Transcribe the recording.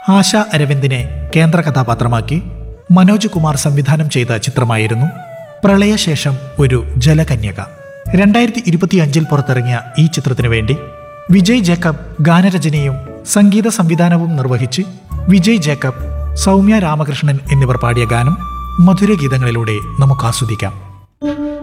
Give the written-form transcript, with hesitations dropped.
ആശ അരവിന്ദിനെ കേന്ദ്ര കഥാപാത്രമാക്കി മനോജ് കുമാർ സംവിധാനം ചെയ്ത ചിത്രമായിരുന്നു പ്രളയശേഷം ഒരു ജലകന്യക. 2025 പുറത്തിറങ്ങിയ ഈ ചിത്രത്തിനു വേണ്ടി വിജയ് ജേക്കബ് ഗാനരചനയും സംഗീത സംവിധാനവും നിർവഹിച്ച് വിജയ് ജേക്കബ്, സൗമ്യ രാമകൃഷ്ണൻ എന്നിവർ പാടിയ ഗാനം മധുരഗീതങ്ങളിലൂടെ നമുക്ക് ആസ്വദിക്കാം.